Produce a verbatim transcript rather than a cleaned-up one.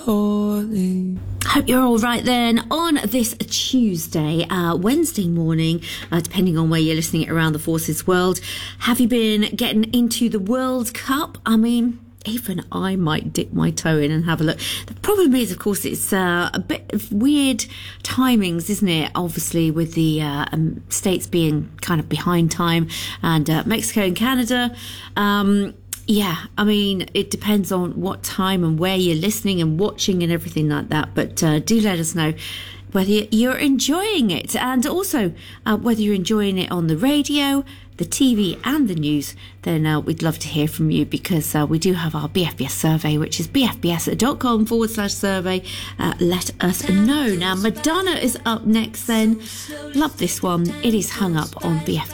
poorly. Hope you're all right then on this Tuesday, uh, Wednesday morning, uh, depending on where you're listening around the Forces world. Have you been getting into the World Cup? I mean, even I might dip my toe in and have a look. The problem is, of course, it's uh, a bit of weird timings, isn't it? Obviously, with the uh, um, States being kind of behind time and uh, Mexico and Canada. Um, yeah, I mean, it depends on what time and where you're listening and watching and everything like that. But uh, do let us know whether you're enjoying it, and also uh, whether you're enjoying it on the radio, the T V and the news. Then uh, we'd love to hear from you, because uh, we do have our B F B S survey, which is bfbs.com forward slash survey. Uh, let us know. Now, Madonna is up next then. Love this one. It is Hung Up on B F B S.